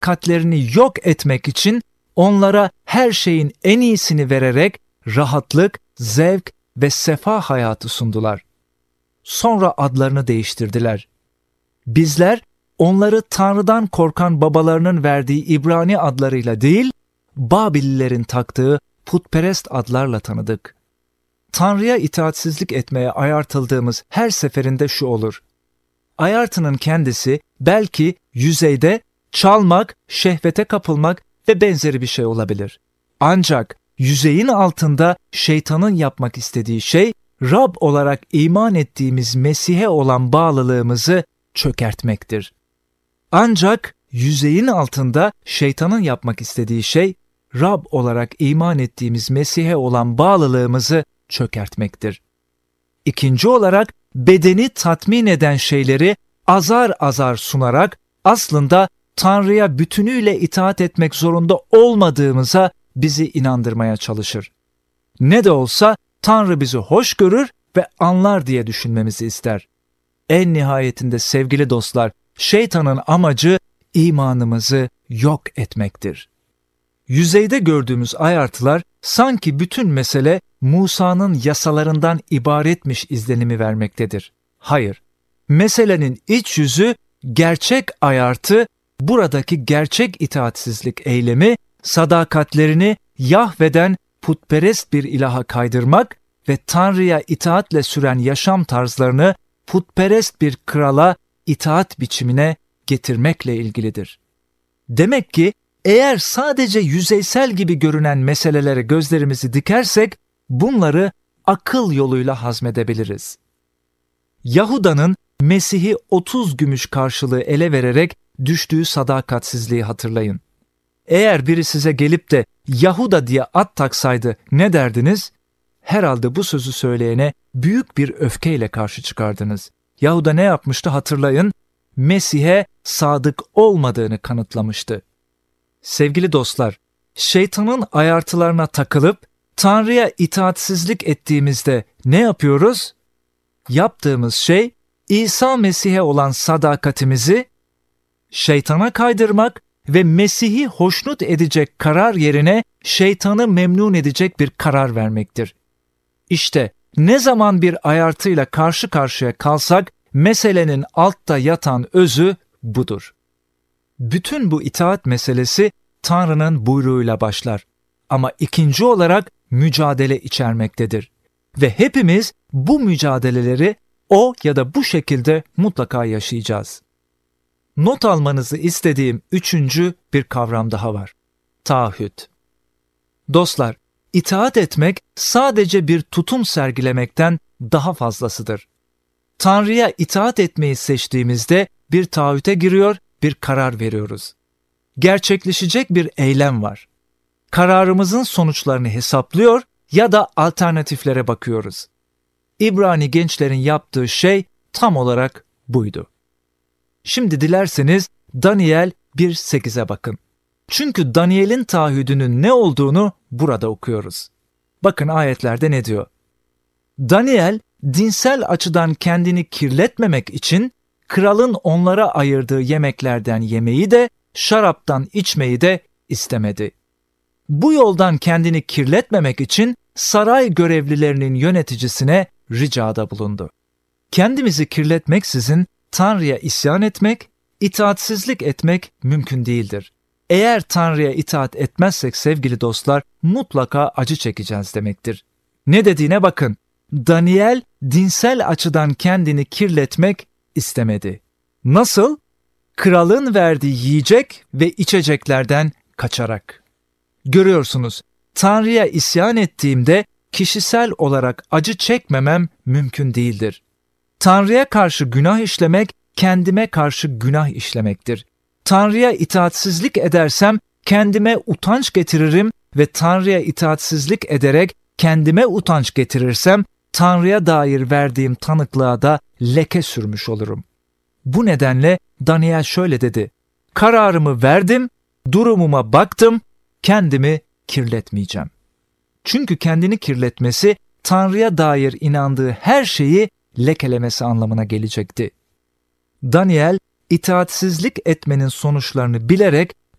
sadakatlerini yok etmek için onlara her şeyin en iyisini vererek rahatlık, zevk ve sefa hayatı sundular. Sonra adlarını değiştirdiler. Bizler onları Tanrı'dan korkan babalarının verdiği İbrani adlarıyla değil, Babililerin taktığı putperest adlarla tanıdık. Tanrı'ya itaatsizlik etmeye ayartıldığımız her seferinde şu olur. Ayartının kendisi belki yüzeyde çalmak, şehvete kapılmak ve benzeri bir şey olabilir. Ancak yüzeyin altında şeytanın yapmak istediği şey, Rab olarak iman ettiğimiz Mesih'e olan bağlılığımızı çökertmektir. Ancak yüzeyin altında şeytanın yapmak istediği şey, Rab olarak iman ettiğimiz Mesih'e olan bağlılığımızı çökertmektir. İkinci olarak bedeni tatmin eden şeyleri azar azar sunarak aslında Tanrı'ya bütünüyle itaat etmek zorunda olmadığımıza bizi inandırmaya çalışır. Ne de olsa Tanrı bizi hoş görür ve anlar diye düşünmemizi ister. En nihayetinde sevgili dostlar, şeytanın amacı imanımızı yok etmektir. Yüzeyde gördüğümüz ayartılar sanki bütün mesele Musa'nın yasalarından ibaretmiş izlenimi vermektedir. Hayır, meselenin iç yüzü, gerçek ayartı, buradaki gerçek itaatsizlik eylemi, sadakatlerini Yahve'den putperest bir ilaha kaydırmak ve Tanrı'ya itaatle süren yaşam tarzlarını putperest bir krala itaat biçimine getirmekle ilgilidir. Demek ki eğer sadece yüzeysel gibi görünen meselelere gözlerimizi dikersek, bunları akıl yoluyla hazmedebiliriz. Yahuda'nın Mesih'i 30 gümüş karşılığı ele vererek düştüğü sadakatsizliği hatırlayın. Eğer biri size gelip de Yahuda diye ad taksaydı ne derdiniz? Herhalde bu sözü söyleyene büyük bir öfkeyle karşı çıkardınız. Yahuda ne yapmıştı hatırlayın? Mesih'e sadık olmadığını kanıtlamıştı. Sevgili dostlar, şeytanın ayartılarına takılıp Tanrı'ya itaatsizlik ettiğimizde ne yapıyoruz? Yaptığımız şey İsa Mesih'e olan sadakatimizi şeytana kaydırmak ve Mesih'i hoşnut edecek karar yerine şeytanı memnun edecek bir karar vermektir. İşte ne zaman bir ayartıyla karşı karşıya kalsak meselenin altta yatan özü budur. Bütün bu itaat meselesi Tanrı'nın buyruğuyla başlar ama ikinci olarak mücadele içermektedir. Ve hepimiz bu mücadeleleri o ya da bu şekilde mutlaka yaşayacağız. Not almanızı istediğim üçüncü bir kavram daha var. Taahhüt. Dostlar, itaat etmek sadece bir tutum sergilemekten daha fazlasıdır. Tanrı'ya itaat etmeyi seçtiğimizde bir taahhüte giriyor, bir karar veriyoruz. Gerçekleşecek bir eylem var. Kararımızın sonuçlarını hesaplıyor ya da alternatiflere bakıyoruz. İbrani gençlerin yaptığı şey tam olarak buydu. Şimdi dilerseniz Daniel 1.8'e bakın. Çünkü Daniel'in taahhüdünün ne olduğunu burada okuyoruz. Bakın ayetlerde ne diyor? Daniel, dinsel açıdan kendini kirletmemek için kralın onlara ayırdığı yemeklerden yemeyi de, şaraptan içmeyi de istemedi. Bu yoldan kendini kirletmemek için saray görevlilerinin yöneticisine ricada bulundu. Kendimizi kirletmeksizin Tanrı'ya isyan etmek, itaatsizlik etmek mümkün değildir. Eğer Tanrı'ya itaat etmezsek sevgili dostlar mutlaka acı çekeceğiz demektir. Ne dediğine bakın. Daniel dinsel açıdan kendini kirletmek istemedi. Nasıl? Kralın verdiği yiyecek ve içeceklerden kaçarak. Görüyorsunuz, Tanrı'ya isyan ettiğimde kişisel olarak acı çekmemem mümkün değildir. Tanrı'ya karşı günah işlemek, kendime karşı günah işlemektir. Tanrı'ya itaatsizlik edersem kendime utanç getiririm ve Tanrı'ya itaatsizlik ederek kendime utanç getirirsem Tanrı'ya dair verdiğim tanıklığa da leke sürmüş olurum. Bu nedenle Daniel şöyle dedi: kararımı verdim, durumuma baktım, kendimi kirletmeyeceğim. Çünkü kendini kirletmesi Tanrı'ya dair inandığı her şeyi lekelemesi anlamına gelecekti. Daniel, itaatsizlik etmenin sonuçlarını bilerek